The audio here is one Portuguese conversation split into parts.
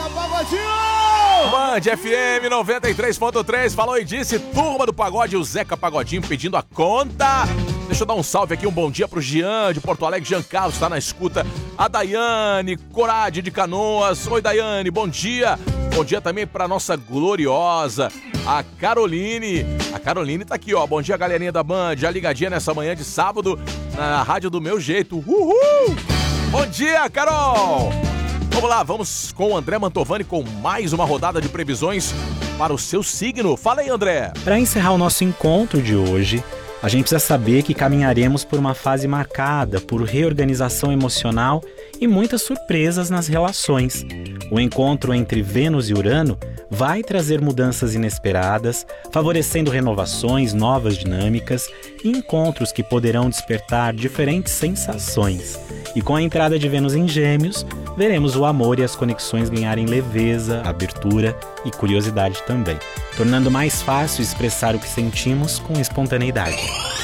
Pagodinho! Band FM 93.3, falou e disse, turma do pagode, o Zeca Pagodinho pedindo a conta. Deixa eu dar um salve aqui, um bom dia pro Jean de Porto Alegre, Jean Carlos tá na escuta, a Daiane Corade de Canoas. Oi, Daiane, bom dia. Bom dia também pra nossa gloriosa, a Caroline. A Caroline tá aqui, ó. Bom dia, galerinha da Band, já ligadinha nessa manhã de sábado na Rádio do Meu Jeito. Uhul! Bom dia, Carol! Vamos lá, vamos com o André Mantovani com mais uma rodada de previsões para o seu signo. Fala aí, André! Para encerrar o nosso encontro de hoje, a gente precisa saber que caminharemos por uma fase marcada por reorganização emocional e muitas surpresas nas relações. O encontro entre Vênus e Urano vai trazer mudanças inesperadas, favorecendo renovações, novas dinâmicas e encontros que poderão despertar diferentes sensações. E com a entrada de Vênus em Gêmeos, veremos o amor e as conexões ganharem leveza, abertura e curiosidade também, tornando mais fácil expressar o que sentimos com espontaneidade.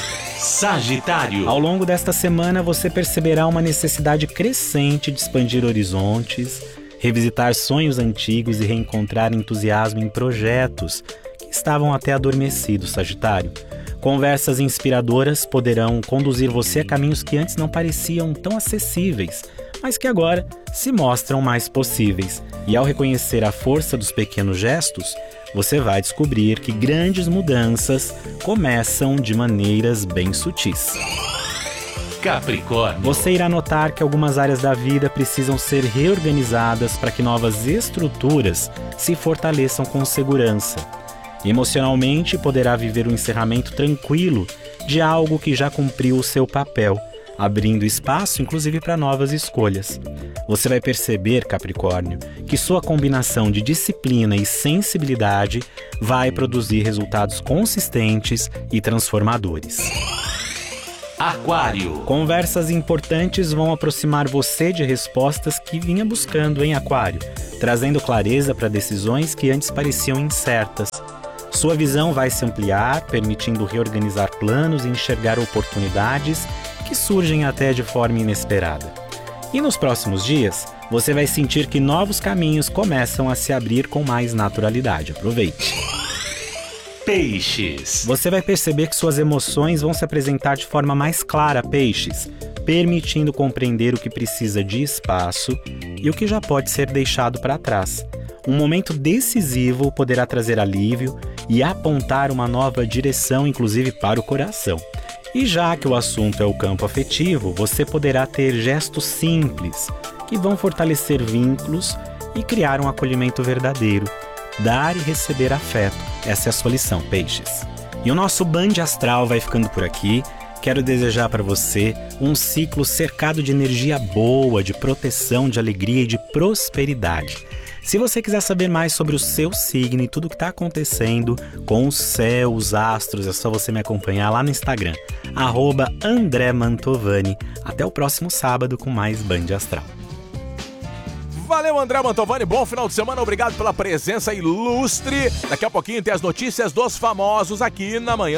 Sagitário. Ao longo desta semana, você perceberá uma necessidade crescente de expandir horizontes, revisitar sonhos antigos e reencontrar entusiasmo em projetos que estavam até adormecidos, Sagitário. Conversas inspiradoras poderão conduzir você a caminhos que antes não pareciam tão acessíveis, mas que agora se mostram mais possíveis. E ao reconhecer a força dos pequenos gestos, você vai descobrir que grandes mudanças começam de maneiras bem sutis. Capricórnio. Você irá notar que algumas áreas da vida precisam ser reorganizadas para que novas estruturas se fortaleçam com segurança. Emocionalmente, poderá viver um encerramento tranquilo de algo que já cumpriu o seu papel, abrindo espaço, inclusive, para novas escolhas. Você vai perceber, Capricórnio, que sua combinação de disciplina e sensibilidade vai produzir resultados consistentes e transformadores. Aquário. Conversas importantes vão aproximar você de respostas que vinha buscando em Aquário, trazendo clareza para decisões que antes pareciam incertas. Sua visão vai se ampliar, permitindo reorganizar planos e enxergar oportunidades que surgem até de forma inesperada. E nos próximos dias, você vai sentir que novos caminhos começam a se abrir com mais naturalidade. Aproveite! Peixes. Você vai perceber que suas emoções vão se apresentar de forma mais clara, Peixes, permitindo compreender o que precisa de espaço e o que já pode ser deixado para trás. Um momento decisivo poderá trazer alívio e apontar uma nova direção, inclusive para o coração. E já que o assunto é o campo afetivo, você poderá ter gestos simples que vão fortalecer vínculos e criar um acolhimento verdadeiro. Dar e receber afeto. Essa é a sua lição, Peixes. E o nosso Band Astral vai ficando por aqui. Quero desejar para você um ciclo cercado de energia boa, de proteção, de alegria e de prosperidade. Se você quiser saber mais sobre o seu signo e tudo o que está acontecendo com o céu, os astros, é só você me acompanhar lá no Instagram, @André Mantovani. Até o próximo sábado com mais Band Astral. Valeu, André Mantovani, bom final de semana, obrigado pela presença ilustre. Daqui a pouquinho tem as notícias dos famosos aqui na manhã.